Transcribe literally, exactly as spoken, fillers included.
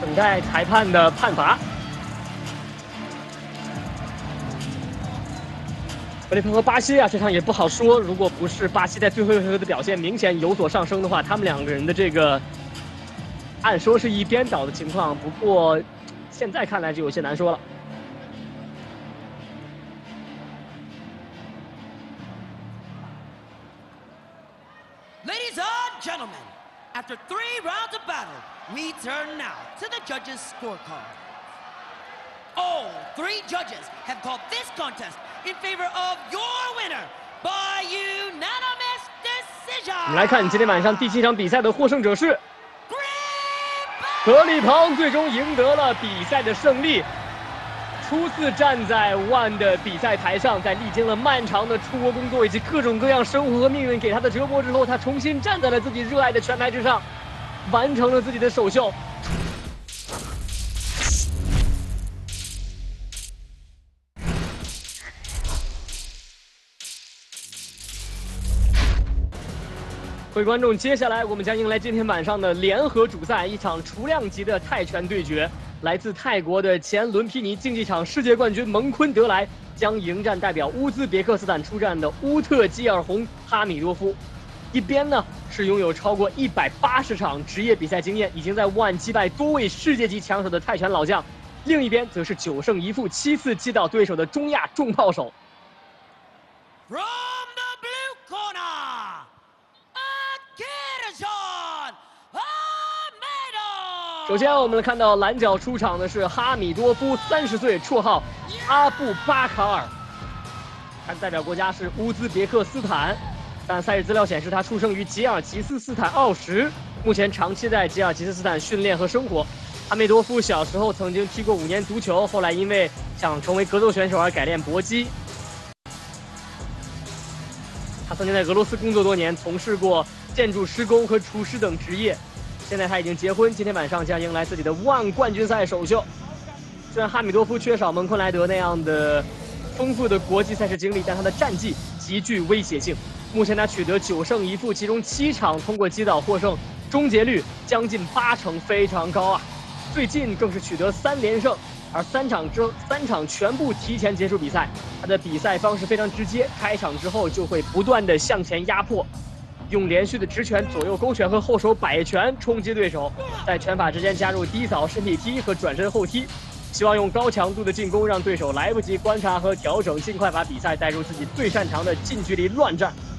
等待裁判的判罚。格雷鹏和巴西啊，这场也不好说。如果不是巴西在最后一回合的表现明显有所上升的话，他们两个人的这个按说是一边倒的情况，不过现在看来就有些难说了。 Ladies and gentlemen, after three rounds of battle, we turn now to the judges' scorecard. All three judges have called this contest in favor of your winner by unanimous decision. 我们来看今天晚上第七场比赛的获胜者是格里鹏，最终赢得了比赛的胜利。 初次站在 ONE 的比赛台上，在历经了漫长的出国工作以及各种各样生活和命运给他的折磨之后，他重新站在了自己热爱的拳台之上，完成了自己的首秀。各位观众，接下来我们将迎来今天晚上的联合主赛，一场雏量级的泰拳对决。 来自泰国的前伦皮尼竞技场世界冠军蒙坤德莱将迎战代表乌兹别克斯坦出战的乌特基尔洪哈米多夫。一边呢是拥有超过一百八十场职业比赛经验，已经在 ONE 击败多位世界级强手的泰拳老将；另一边则是九胜一负、七次击倒对手的中亚重炮手。 From the blue corner, Akira-san. 首先，我们看到蓝角出场的是哈米多夫，三十岁，绰号阿布巴卡尔。他代表国家是乌兹别克斯坦，但赛事资料显示他出生于吉尔吉斯斯坦奥什，目前长期在吉尔吉斯斯坦训练和生活。哈米多夫小时候曾经踢过五年足球，后来因为想成为格斗选手而改练搏击。他曾经在俄罗斯工作多年，从事过建筑施工和厨师等职业。 现在他已经结婚，今天晚上将迎来自己的 ONE 冠军赛首秀。虽然哈米多夫缺少蒙坤莱德那样的丰富的国际赛事经历，但他的战绩极具威胁性。目前他取得九胜一负，其中七场通过击倒获胜，终结率将近八成，非常高啊！最近更是取得三连胜，而三场之三场全部提前结束比赛。他的比赛方式非常直接，开场之后就会不断的向前压迫。 用连续的直拳、左右勾拳和后手摆拳冲击对手，在拳法之间加入低扫、身体踢和转身后踢，希望用高强度的进攻让对手来不及观察和调整，尽快把比赛带入自己最擅长的近距离乱战。